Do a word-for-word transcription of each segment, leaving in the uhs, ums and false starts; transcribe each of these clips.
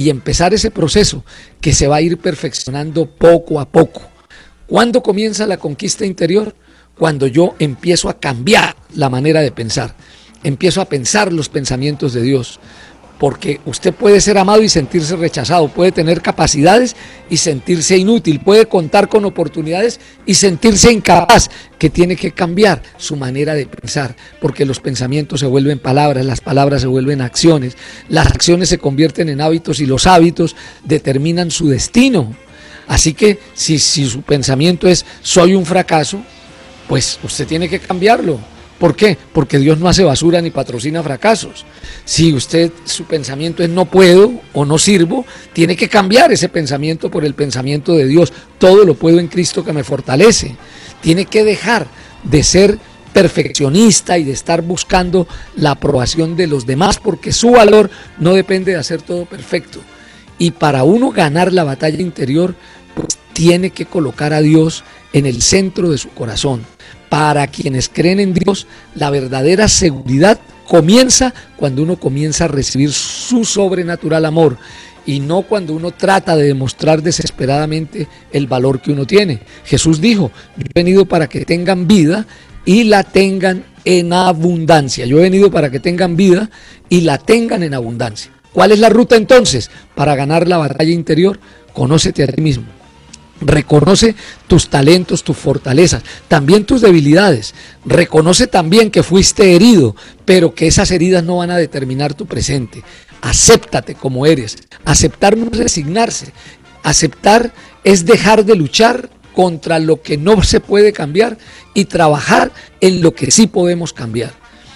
y empezar ese proceso que se va a ir perfeccionando poco a poco. ¿Cuándo comienza la conquista interior? Cuando yo empiezo a cambiar la manera de pensar, empiezo a pensar los pensamientos de Dios. Porque usted puede ser amado y sentirse rechazado, puede tener capacidades y sentirse inútil, puede contar con oportunidades y sentirse incapaz, que tiene que cambiar su manera de pensar, porque los pensamientos se vuelven palabras, las palabras se vuelven acciones, las acciones se convierten en hábitos y los hábitos determinan su destino. Así que si, si su pensamiento es soy un fracaso, pues usted tiene que cambiarlo. ¿Por qué? Porque Dios no hace basura ni patrocina fracasos. Si usted, su pensamiento es no puedo o no sirvo, tiene que cambiar ese pensamiento por el pensamiento de Dios. Todo lo puedo en Cristo que me fortalece. Tiene que dejar de ser perfeccionista y de estar buscando la aprobación de los demás, porque su valor no depende de hacer todo perfecto. Y para uno ganar la batalla interior, pues tiene que colocar a Dios en el centro de su corazón. Para quienes creen en Dios, la verdadera seguridad comienza cuando uno comienza a recibir su sobrenatural amor y no cuando uno trata de demostrar desesperadamente el valor que uno tiene. Jesús dijo, yo he venido para que tengan vida y la tengan en abundancia. Yo he venido para que tengan vida y la tengan en abundancia. ¿Cuál es la ruta entonces para ganar la batalla interior? Conócete a ti mismo. Reconoce tus talentos, tus fortalezas, también tus debilidades. Reconoce también que fuiste herido, pero que esas heridas no van a determinar tu presente. Acéptate como eres. Aceptar no es resignarse. Aceptar es dejar de luchar contra lo que no se puede cambiar y trabajar en lo que sí podemos cambiar.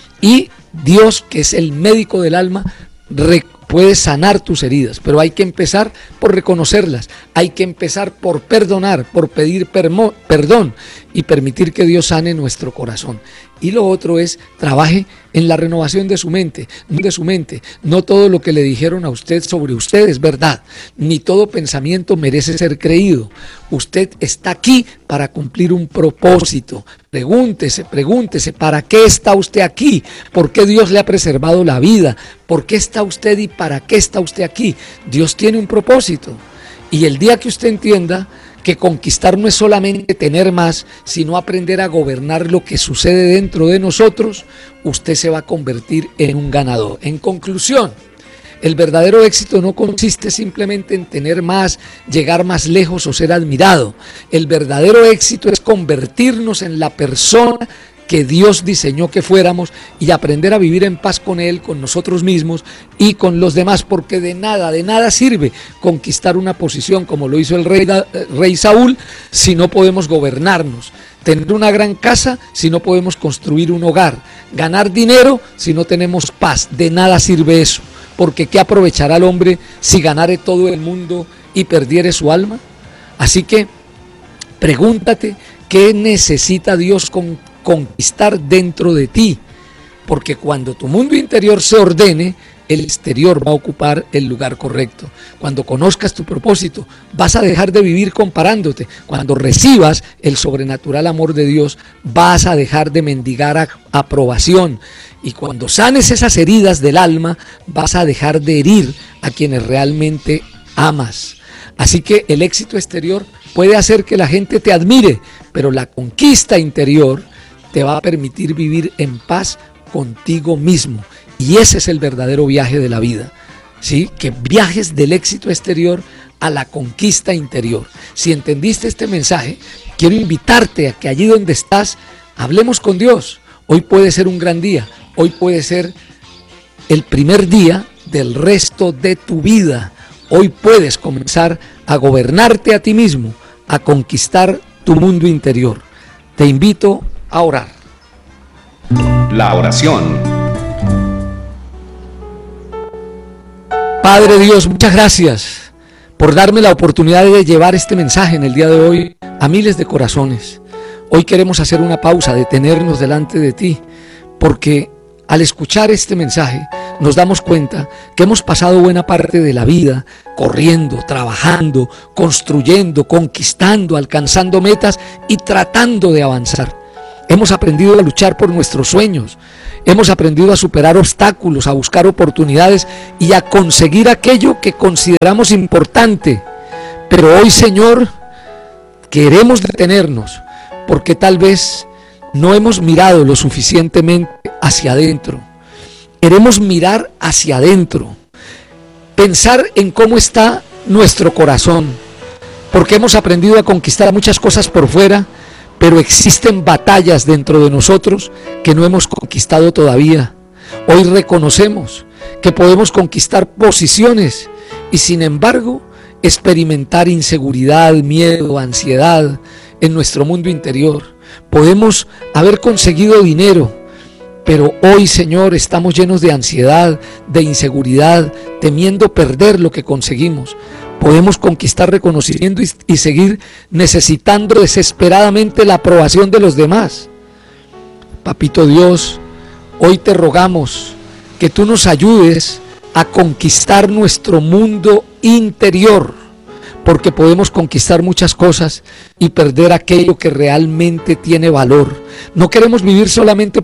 Y Dios, que es el médico del alma, reconoce puede sanar tus heridas, pero hay que empezar por reconocerlas, hay que empezar por perdonar, por pedir permo, perdón y permitir que Dios sane nuestro corazón. Y lo otro es, trabaje en la renovación de su mente, de su mente. No todo lo que le dijeron a usted sobre usted es verdad, ni todo pensamiento merece ser creído. Usted está aquí para cumplir un propósito. Pregúntese, pregúntese, ¿para qué está usted aquí? ¿Por qué Dios le ha preservado la vida? ¿Por qué está usted y para qué está usted aquí? Dios tiene un propósito. Y el día que usted entienda que conquistar no es solamente tener más, sino aprender a gobernar lo que sucede dentro de nosotros, usted se va a convertir en un ganador. En conclusión, el verdadero éxito no consiste simplemente en tener más, llegar más lejos o ser admirado. El verdadero éxito es convertirnos en la persona que Dios diseñó que fuéramos y aprender a vivir en paz con Él, con nosotros mismos y con los demás, porque de nada, de nada sirve conquistar una posición como lo hizo el rey, rey Saúl si no podemos gobernarnos, tener una gran casa si no podemos construir un hogar, ganar dinero si no tenemos paz. De nada sirve eso, porque ¿qué aprovechará el hombre si ganare todo el mundo y perdiere su alma? Así que pregúntate qué necesita Dios con conquistar dentro de ti, porque cuando tu mundo interior se ordene, el exterior va a ocupar el lugar correcto. Cuando conozcas tu propósito, vas a dejar de vivir comparándote. Cuando recibas el sobrenatural amor de Dios, vas a dejar de mendigar a aprobación. Y cuando sanes esas heridas del alma, vas a dejar de herir a quienes realmente amas. Así que el éxito exterior puede hacer que la gente te admire, pero la conquista interior te va a permitir vivir en paz contigo mismo. Y ese es el verdadero viaje de la vida, ¿sí? Que viajes del éxito exterior a la conquista interior. Si entendiste este mensaje, quiero invitarte a que allí donde estás, hablemos con Dios. Hoy puede ser un gran día, hoy puede ser el primer día del resto de tu vida. Hoy puedes comenzar a gobernarte a ti mismo, a conquistar tu mundo interior. Te invito a orar. La oración. Padre Dios, muchas gracias por darme la oportunidad de llevar este mensaje en el día de hoy a miles de corazones. Hoy queremos hacer una pausa, detenernos delante de ti, porque al escuchar este mensaje nos damos cuenta que hemos pasado buena parte de la vida corriendo, trabajando, construyendo, conquistando, alcanzando metas y tratando de avanzar. hemos aprendido a luchar por nuestros sueños, hemos aprendido a superar obstáculos, a buscar oportunidades y a conseguir aquello que consideramos importante. Pero hoy, Señor, queremos detenernos porque tal vez no hemos mirado lo suficientemente hacia adentro. Queremos mirar hacia adentro, pensar en cómo está nuestro corazón, porque hemos aprendido a conquistar muchas cosas por fuera, pero existen batallas dentro de nosotros que no hemos conquistado todavía. Hoy reconocemos que podemos conquistar posiciones y sin embargo experimentar inseguridad, miedo, ansiedad en nuestro mundo interior. Podemos haber conseguido dinero, pero hoy, Señor, estamos llenos de ansiedad, de inseguridad, temiendo perder lo que conseguimos. Podemos conquistar reconocimiento y, y seguir necesitando desesperadamente la aprobación de los demás. Papito Dios, hoy te rogamos que tú nos ayudes a conquistar nuestro mundo interior, porque podemos conquistar muchas cosas y perder aquello que realmente tiene valor. No queremos vivir solamente